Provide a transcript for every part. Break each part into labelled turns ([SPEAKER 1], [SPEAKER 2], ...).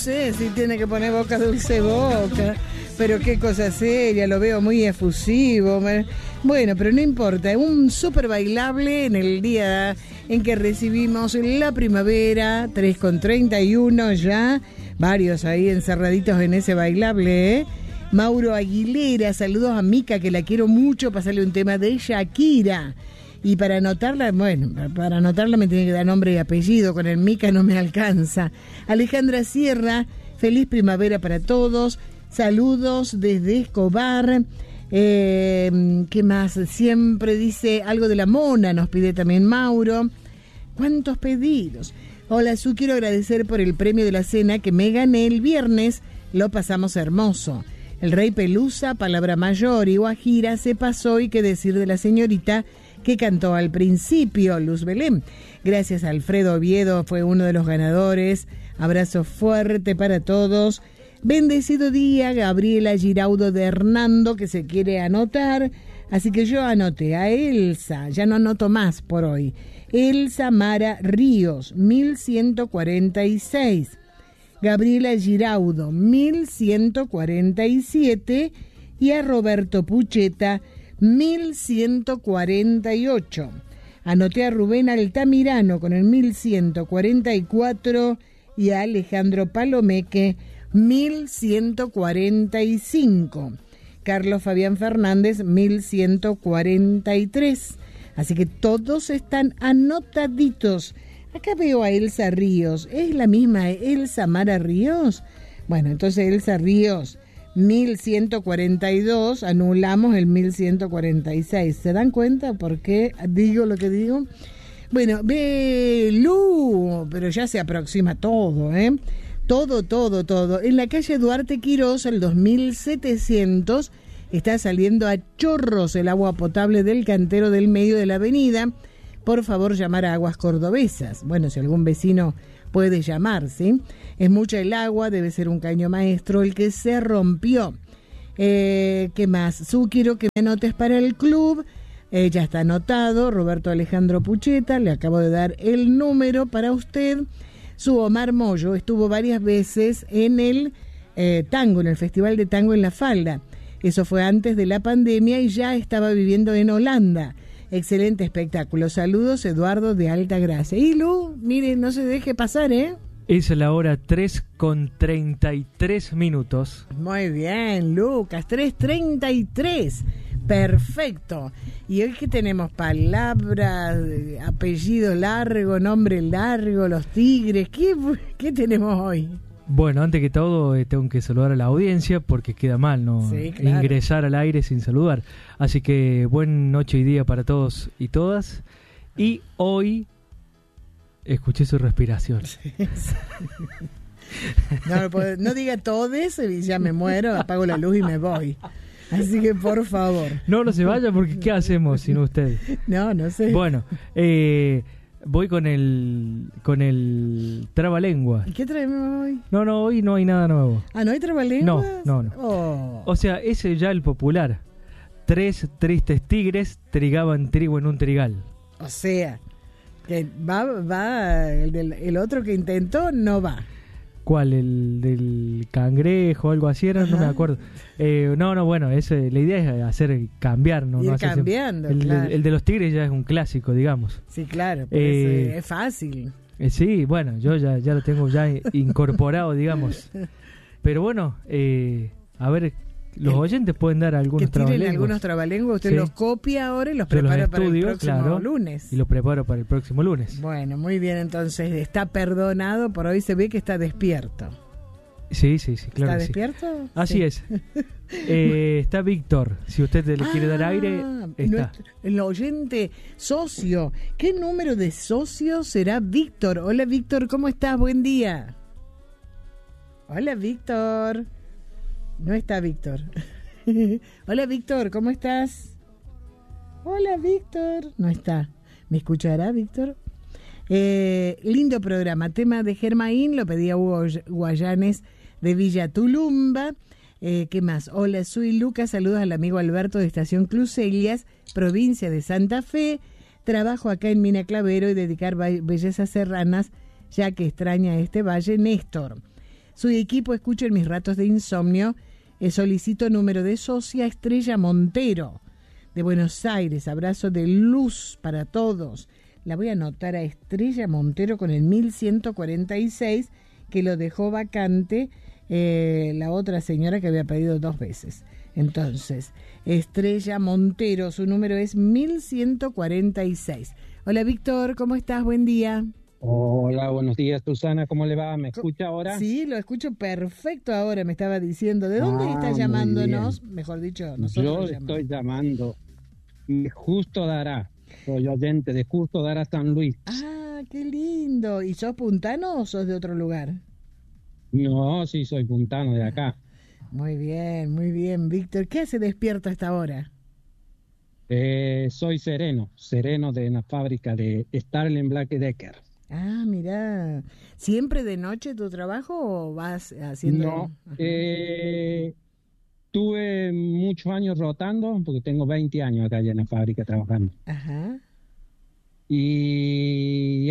[SPEAKER 1] sé si tiene que poner boca dulce boca, pero qué cosa seria, lo veo muy efusivo. Bueno, pero no importa, un súper bailable en el día en que recibimos la primavera, 3:31 ya, varios ahí encerraditos en ese bailable, ¿eh? Mauro Aguilera, saludos a Mica, que la quiero mucho, pasarle un tema de Shakira. Y para anotarla, bueno, para anotarla me tiene que dar nombre y apellido, con el Mica no me alcanza. Alejandra Sierra, feliz primavera para todos, saludos desde Escobar. ¿Qué más? Siempre dice algo de la mona, nos pide también Mauro. ¿Cuántos pedidos? Hola, Su, quiero agradecer por el premio de la cena que me gané el viernes, lo pasamos hermoso. El Rey Pelusa, Palabra Mayor y Guajira se pasó, y qué decir de la señorita que cantó al principio, Luz Belén. Gracias a Alfredo Oviedo, fue uno de los ganadores. Abrazo fuerte para todos. Bendecido día, Gabriela Giraudo de Hernando, que se quiere anotar. Así que yo anoté a Elsa, ya no anoto más por hoy. Elsa Mara Ríos, 1146. Gabriela Giraudo, 1147. Y a Roberto Pucheta, 1148. Anoté a Rubén Altamirano con el 1144 y a Alejandro Palomeque, 1145. Carlos Fabián Fernández, 1143. Así que todos están anotaditos. Acá veo a Elsa Ríos. ¿Es la misma Elsa Mara Ríos? Bueno, entonces Elsa Ríos, 1142, anulamos el 1146. ¿Se dan cuenta por qué digo lo que digo? Bueno, Belú, pero ya se aproxima todo, ¿eh? Todo. En la calle Duarte Quirós, el 2700, está saliendo a chorros el agua potable del cantero del medio de la avenida. Por favor, llamar a Aguas Cordobesas. Bueno, si algún vecino puede llamar, ¿sí? Es mucha el agua, debe ser un caño maestro el que se rompió. ¿Qué más? Su, quiero que me anotes para el club. Ya está anotado. Roberto Alejandro Pucheta, le acabo de dar el número para usted. Su Omar Moyo estuvo varias veces en el tango, en el Festival de Tango en La Falda. Eso fue antes de la pandemia y ya estaba viviendo en Holanda. Excelente espectáculo. Saludos, Eduardo de Altagracia. Y Lu, mire, no se deje pasar, ¿eh?
[SPEAKER 2] Es la hora 3:33.
[SPEAKER 1] Muy bien, Lucas, 3:33. Perfecto. Y hoy que tenemos palabras, apellido largo, nombre largo, los tigres. ¿Qué tenemos hoy?
[SPEAKER 2] Bueno, antes que todo tengo que saludar a la audiencia porque queda mal, ¿no?
[SPEAKER 1] Sí, claro.
[SPEAKER 2] Ingresar al aire sin saludar. Así que buen noche y día para todos y todas. Y hoy escuché su respiración.
[SPEAKER 1] Sí. No diga todes y ya me muero, apago la luz y me voy. Así que por favor.
[SPEAKER 2] No se vaya porque ¿qué hacemos sin usted?
[SPEAKER 1] No sé.
[SPEAKER 2] Bueno, voy con el trabalengua.
[SPEAKER 1] ¿Y qué traemos hoy?
[SPEAKER 2] No, hoy no hay nada nuevo.
[SPEAKER 1] ¿Ah, no hay trabalengua?
[SPEAKER 2] No.
[SPEAKER 1] Oh.
[SPEAKER 2] O sea, ese ya el popular. 3 tristes tigres trigaban trigo en un trigal.
[SPEAKER 1] O sea, que va el otro que intentó no va.
[SPEAKER 2] ¿Cuál? ¿El del cangrejo o algo así era?
[SPEAKER 1] Ajá.
[SPEAKER 2] No me acuerdo. Bueno, la idea es hacer cambiar, ¿no?
[SPEAKER 1] Ir
[SPEAKER 2] no
[SPEAKER 1] cambiando, claro.
[SPEAKER 2] El de los tigres ya es un clásico, digamos.
[SPEAKER 1] Sí, claro, es fácil.
[SPEAKER 2] Sí, bueno, yo ya lo tengo ya incorporado, digamos. Pero bueno, a ver, los oyentes pueden dar algunos trabalenguas. Que tiren
[SPEAKER 1] algunos trabalenguas, usted
[SPEAKER 2] sí.
[SPEAKER 1] Los copia ahora y los prepara para el próximo lunes.
[SPEAKER 2] Y los preparo para el próximo lunes.
[SPEAKER 1] Bueno, muy bien, entonces está perdonado, por hoy se ve que está despierto.
[SPEAKER 2] Sí, claro.
[SPEAKER 1] ¿Está despierto?
[SPEAKER 2] Así
[SPEAKER 1] sí.
[SPEAKER 2] es. Está Víctor, si usted le quiere dar aire, está.
[SPEAKER 1] El oyente socio. ¿Qué número de socio será Víctor? Hola Víctor, ¿cómo estás? Buen día. Hola Víctor. No está Víctor. Hola Víctor, ¿cómo estás? Hola Víctor. No está. ¿Me escuchará Víctor? Lindo programa. Tema de Germain, lo pedía Hugo Guayanes de Villa Tulumba. ¿Qué más? Hola, soy Lucas. Saludos al amigo Alberto de Estación Clusellas, provincia de Santa Fe. Trabajo acá en Mina Clavero y dedicar bellezas serranas, ya que extraña este valle Néstor. Su equipo escucha en mis ratos de insomnio. Solicito número de socia Estrella Montero, de Buenos Aires. Abrazo de luz para todos. La voy a anotar a Estrella Montero con el 1146, que lo dejó vacante la otra señora que había pedido 2 veces. Entonces, Estrella Montero, su número es 1146. Hola Víctor, ¿cómo estás? Buen día.
[SPEAKER 3] Hola, buenos días, Susana, ¿cómo le va? ¿Me escucha ahora?
[SPEAKER 1] Sí, lo escucho perfecto ahora, me estaba diciendo. ¿De dónde está llamándonos? Mejor dicho, nosotros
[SPEAKER 3] Yo estoy llamando de Justo Dará, soy oyente de Justo Dará San Luis.
[SPEAKER 1] Ah, qué lindo. ¿Y sos puntano o sos de otro lugar?
[SPEAKER 3] No, sí, soy puntano de acá.
[SPEAKER 1] Muy bien, Víctor. ¿Qué hace despierto a esta hora?
[SPEAKER 3] Soy sereno de una fábrica de Starling Black Decker.
[SPEAKER 1] Ah, mirá. ¿Siempre de noche tu trabajo o vas haciendo...?
[SPEAKER 3] No, tuve muchos años rotando, porque tengo 20 años acá ya en la fábrica trabajando.
[SPEAKER 1] Ajá.
[SPEAKER 3] Y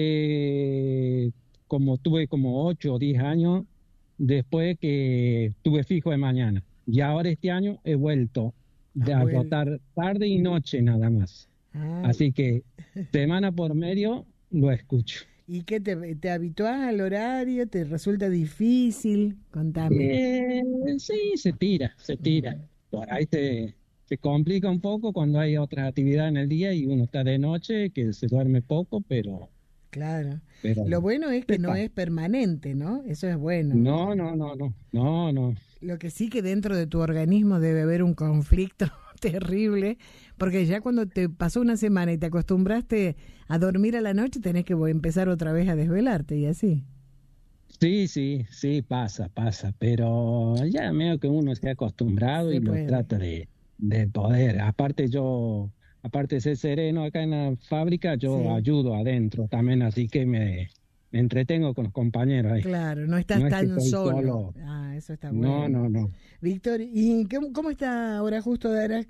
[SPEAKER 3] tuve como 8 o 10 años después que tuve fijo de mañana. Y ahora este año he vuelto a rotar tarde y noche nada más.
[SPEAKER 1] Ay.
[SPEAKER 3] Así que semana por medio lo escucho.
[SPEAKER 1] ¿Y qué te habituás al horario? ¿Te resulta difícil? Contame.
[SPEAKER 3] Sí, se tira. Por ahí se complica un poco cuando hay otra actividad en el día y uno está de noche, que se duerme poco, pero...
[SPEAKER 1] Claro. Lo bueno es que no es permanente, ¿no? Eso es bueno.
[SPEAKER 3] No.
[SPEAKER 1] Lo que sí que dentro de tu organismo debe haber un conflicto terrible, porque ya cuando te pasó una semana y te acostumbraste a dormir a la noche, tenés que empezar otra vez a desvelarte y así.
[SPEAKER 3] Sí, pasa, pero ya medio que uno se ha acostumbrado y lo trata de poder. Aparte de ser sereno acá en la fábrica, yo ayudo adentro también, así que me entretengo con los compañeros ahí.
[SPEAKER 1] Claro, no estás tan solo. Ah, eso está bueno.
[SPEAKER 3] No.
[SPEAKER 1] Víctor, ¿y cómo está ahora Justo Dará?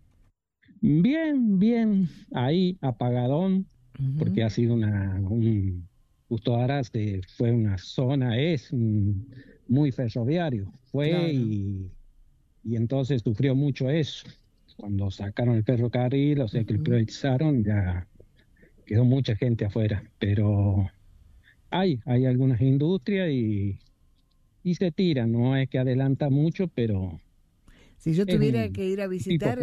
[SPEAKER 3] Bien, ahí apagadón, porque ha sido Justo Dará fue una zona, muy ferroviario,
[SPEAKER 1] Claro.
[SPEAKER 3] y entonces sufrió mucho eso. Cuando sacaron el ferrocarril, o sea que lo privatizaron, ya quedó mucha gente afuera, pero hay algunas industrias y se tiran, no es que adelanta mucho, pero
[SPEAKER 1] si yo tuviera que ir a visitar,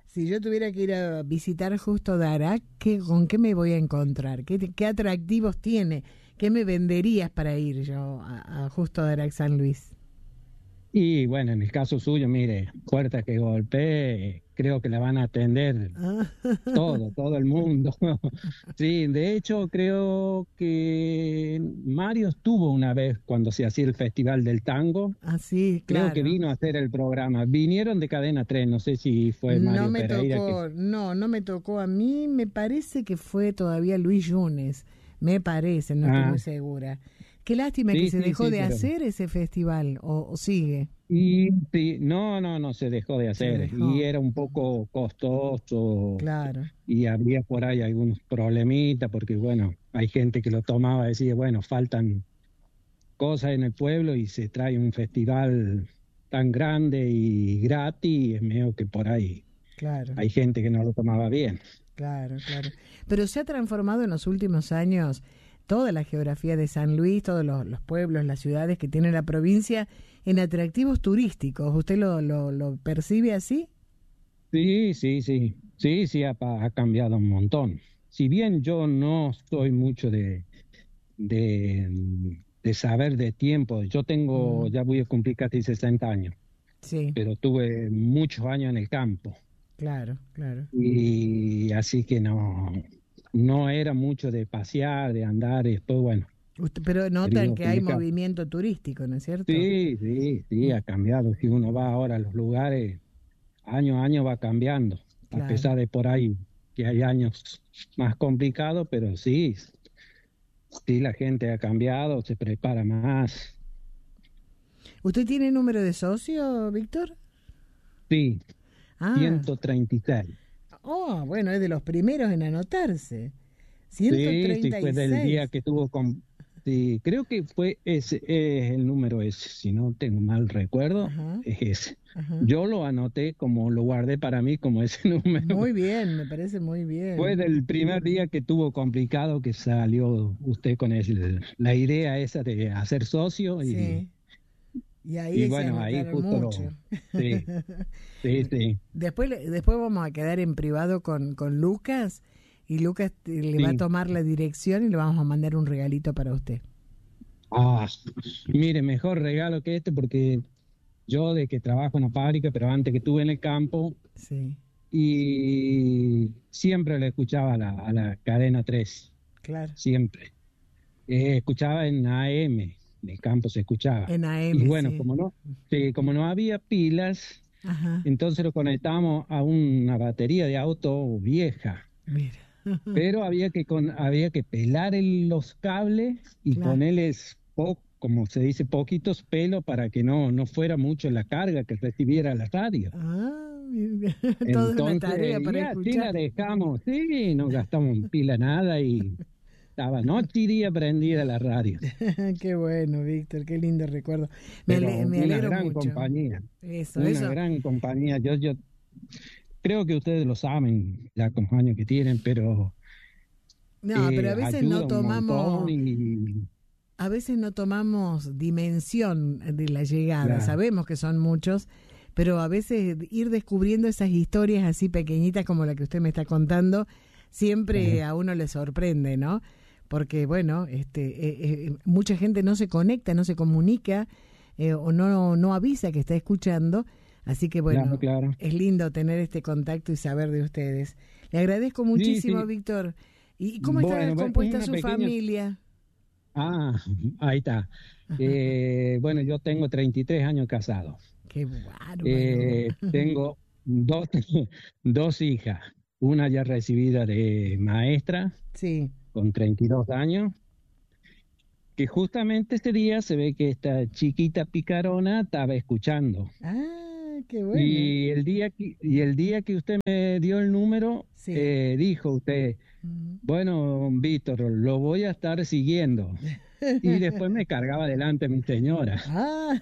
[SPEAKER 1] Justo Dará, ¿con qué me voy a encontrar? ¿Qué atractivos tiene? ¿Qué me venderías para ir yo a Justo Dará San Luis?
[SPEAKER 3] Y bueno, en el caso suyo, mire, puerta que golpee, creo que la van a atender todo el mundo. Sí, de hecho creo que Mario estuvo una vez cuando se hacía el Festival del Tango.
[SPEAKER 1] Ah, sí, claro.
[SPEAKER 3] Creo que vino a hacer el programa. Vinieron de Cadena 3, no sé si fue Mario Pereira.
[SPEAKER 1] No me tocó a mí, me parece que fue todavía Luis Yunes, me parece, no estoy muy segura. Qué lástima que se dejó de hacer ese festival, o sigue.
[SPEAKER 3] Y sí, no se dejó de hacer, y era un poco costoso.
[SPEAKER 1] Claro.
[SPEAKER 3] Y había por ahí algunos problemitas, porque bueno, hay gente que lo tomaba y decía, bueno, faltan cosas en el pueblo y se trae un festival tan grande y gratis, es medio que por ahí hay gente que no lo tomaba bien.
[SPEAKER 1] Claro. Pero se ha transformado en los últimos años toda la geografía de San Luis, todos los pueblos, las ciudades que tiene la provincia en atractivos turísticos. ¿Usted lo percibe así?
[SPEAKER 3] Sí, ha cambiado un montón. Si bien yo no soy mucho de saber de tiempo, yo ya voy a cumplir casi 60 años, pero tuve muchos años en el campo.
[SPEAKER 1] Claro.
[SPEAKER 3] Y así que no era mucho de pasear, de andar, y después, bueno.
[SPEAKER 1] Pero notan que hay movimiento turístico, ¿no es cierto?
[SPEAKER 3] Sí, ha cambiado. Si uno va ahora a los lugares, año a año va cambiando, a pesar de por ahí que hay años más complicados, pero sí, la gente ha cambiado, se prepara más.
[SPEAKER 1] ¿Usted tiene número de socio, Víctor?
[SPEAKER 3] Sí, 136.
[SPEAKER 1] Oh, bueno, es de los primeros en anotarse. 136.
[SPEAKER 3] Sí, fue del día que estuvo Sí, creo que fue ese, el número ese, si no tengo mal recuerdo,
[SPEAKER 1] Ajá.
[SPEAKER 3] es ese.
[SPEAKER 1] Ajá.
[SPEAKER 3] Yo lo anoté como, lo guardé para mí como ese número.
[SPEAKER 1] Muy bien, me parece muy
[SPEAKER 3] Fue
[SPEAKER 1] bien.
[SPEAKER 3] del primer día que tuvo complicado que salió usted con la idea esa de hacer socio
[SPEAKER 1] Sí. Y
[SPEAKER 3] y
[SPEAKER 1] ahí se
[SPEAKER 3] bueno, ahí
[SPEAKER 1] anotaron
[SPEAKER 3] justo
[SPEAKER 1] mucho.
[SPEAKER 3] sí, sí, sí,
[SPEAKER 1] Después vamos a quedar en privado con Lucas y Lucas le va a
[SPEAKER 3] sí.
[SPEAKER 1] tomar la dirección y le vamos a mandar un regalito para usted.
[SPEAKER 3] Ah, mire, mejor regalo que este porque yo de que trabajo en la fábrica, pero antes que estuve en el campo
[SPEAKER 1] Sí,
[SPEAKER 3] y siempre le escuchaba a la cadena 3,
[SPEAKER 1] claro.
[SPEAKER 3] siempre. Escuchaba en AM, en el campo se escuchaba.
[SPEAKER 1] En AM,
[SPEAKER 3] Y bueno,
[SPEAKER 1] sí.
[SPEAKER 3] como no había pilas,
[SPEAKER 1] Ajá,
[SPEAKER 3] entonces lo conectamos a una batería de auto vieja.
[SPEAKER 1] mira.
[SPEAKER 3] Pero había que pelar los cables y
[SPEAKER 1] Claro.
[SPEAKER 3] ponerles, como se dice, poquitos pelos para que no fuera mucho la carga que recibiera la radio.
[SPEAKER 1] Ah, mira. Toda una tarea
[SPEAKER 3] Entonces,
[SPEAKER 1] para
[SPEAKER 3] y así la
[SPEAKER 1] escuchar.
[SPEAKER 3] dejamos, sí, no gastamos en pila nada y estaba noche y día prendida la radio.
[SPEAKER 1] Qué bueno, Víctor, qué lindo recuerdo.
[SPEAKER 3] Pero
[SPEAKER 1] Me
[SPEAKER 3] una
[SPEAKER 1] alegro
[SPEAKER 3] gran
[SPEAKER 1] mucho.
[SPEAKER 3] compañía,
[SPEAKER 1] Eso,
[SPEAKER 3] una
[SPEAKER 1] eso.
[SPEAKER 3] gran compañía. Yo creo que ustedes lo saben ya con los años que tienen, pero
[SPEAKER 1] No, pero a veces
[SPEAKER 3] ayuda
[SPEAKER 1] no
[SPEAKER 3] un montón
[SPEAKER 1] tomamos,
[SPEAKER 3] y
[SPEAKER 1] a veces no tomamos dimensión de la llegada.
[SPEAKER 3] claro,
[SPEAKER 1] Sabemos que son muchos, pero a veces ir descubriendo esas historias así pequeñitas como la que usted me está contando, siempre
[SPEAKER 3] claro,
[SPEAKER 1] a uno le sorprende, ¿no? Porque, bueno, mucha gente no se conecta, no se comunica o no avisa que está escuchando. Así que,
[SPEAKER 3] claro,
[SPEAKER 1] bueno,
[SPEAKER 3] claro.
[SPEAKER 1] es lindo tener este contacto y saber de ustedes. Le agradezco
[SPEAKER 3] Sí,
[SPEAKER 1] muchísimo,
[SPEAKER 3] sí.
[SPEAKER 1] Víctor. ¿Y cómo está
[SPEAKER 3] Bueno,
[SPEAKER 1] compuesta
[SPEAKER 3] una
[SPEAKER 1] su
[SPEAKER 3] pequeña.
[SPEAKER 1] familia?
[SPEAKER 3] Ah, ahí está. Bueno, yo tengo 33 años casado.
[SPEAKER 1] Qué bárbaro.
[SPEAKER 3] Tengo dos, dos hijas. Una ya recibida de maestra
[SPEAKER 1] Sí.
[SPEAKER 3] con 32 años, que justamente este día se ve que esta chiquita picarona estaba escuchando.
[SPEAKER 1] Ah, qué bueno.
[SPEAKER 3] Y el día que usted me dio el número,
[SPEAKER 1] Sí.
[SPEAKER 3] dijo usted,
[SPEAKER 1] Ujú.
[SPEAKER 3] bueno, Víctor, lo voy a estar siguiendo. Y después me cargaba delante mi señora.
[SPEAKER 1] Ah.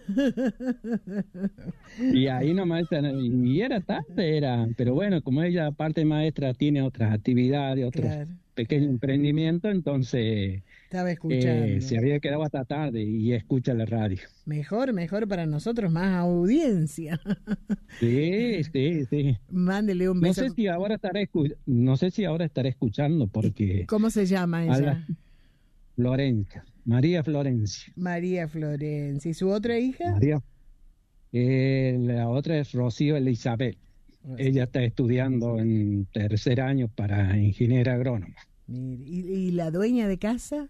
[SPEAKER 3] Y ahí nomás, y era tarde, pero bueno, como ella, aparte de maestra, tiene otras actividades, otros
[SPEAKER 1] Claro,
[SPEAKER 3] pequeños
[SPEAKER 1] claro.
[SPEAKER 3] emprendimientos, entonces
[SPEAKER 1] Estaba escuchando.
[SPEAKER 3] se había quedado hasta tarde y escucha la radio.
[SPEAKER 1] Mejor para nosotros, más audiencia.
[SPEAKER 3] Sí, sí, sí.
[SPEAKER 1] Mándele un
[SPEAKER 3] No
[SPEAKER 1] beso.
[SPEAKER 3] sé si ahora no sé si ahora estaré escuchando porque
[SPEAKER 1] ¿Cómo se llama
[SPEAKER 3] a
[SPEAKER 1] ella?
[SPEAKER 3] la Florencia, María Florencia.
[SPEAKER 1] María Florencia. ¿Y su otra hija?
[SPEAKER 3] María. La otra es Rocío Elizabeth. Ella está estudiando en tercer año para ingeniera agrónoma.
[SPEAKER 1] Mire, ¿y la dueña de casa?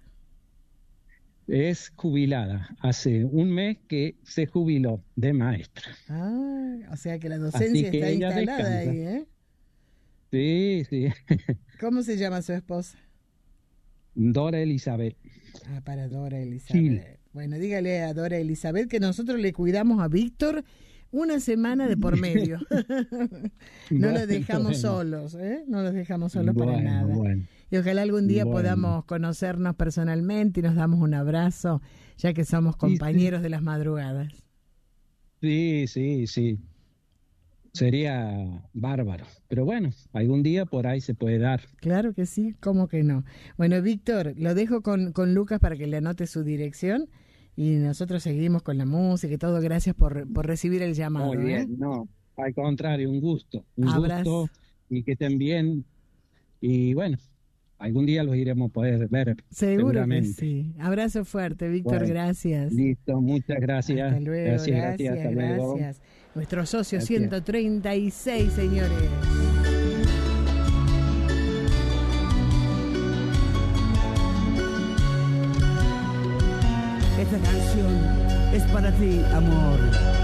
[SPEAKER 3] Es jubilada. Hace un mes que se jubiló de maestra.
[SPEAKER 1] Ah, o sea que la
[SPEAKER 3] Así
[SPEAKER 1] docencia
[SPEAKER 3] que
[SPEAKER 1] está
[SPEAKER 3] ella
[SPEAKER 1] instalada
[SPEAKER 3] descansa.
[SPEAKER 1] ahí, ¿eh?
[SPEAKER 3] Sí, sí.
[SPEAKER 1] ¿Cómo se llama su esposa?
[SPEAKER 3] Dora Elizabeth.
[SPEAKER 1] Ah, para Dora Elizabeth.
[SPEAKER 3] Chile.
[SPEAKER 1] Bueno, dígale a Dora Elizabeth que nosotros le cuidamos a Víctor una semana de por medio. No los dejamos
[SPEAKER 3] Bueno,
[SPEAKER 1] solos, ¿eh? No los dejamos solos para
[SPEAKER 3] bueno,
[SPEAKER 1] nada.
[SPEAKER 3] bueno.
[SPEAKER 1] Y ojalá algún día
[SPEAKER 3] Bueno.
[SPEAKER 1] podamos conocernos personalmente y nos damos un abrazo, ya que somos compañeros de las madrugadas.
[SPEAKER 3] Sí, sí, sí. Sería bárbaro. Pero bueno, algún día por ahí se puede dar.
[SPEAKER 1] Claro que sí, ¿cómo que no? Bueno, Víctor, lo dejo con Lucas para que le anote su dirección y nosotros seguimos con la música y todo. Gracias por recibir el llamado.
[SPEAKER 3] Muy bien, no, al contrario, un gusto
[SPEAKER 1] Abrazo.
[SPEAKER 3] y que estén bien. Y bueno, algún día los iremos a poder ver.
[SPEAKER 1] Seguro
[SPEAKER 3] seguramente.
[SPEAKER 1] que sí. Abrazo fuerte, Víctor,
[SPEAKER 3] Bueno,
[SPEAKER 1] gracias.
[SPEAKER 3] Listo, muchas gracias.
[SPEAKER 1] Hasta luego, gracias,
[SPEAKER 3] hasta luego.
[SPEAKER 1] gracias. Nuestro socio
[SPEAKER 3] Gracias.
[SPEAKER 1] 136, señores.
[SPEAKER 4] Esta canción es para ti, amor.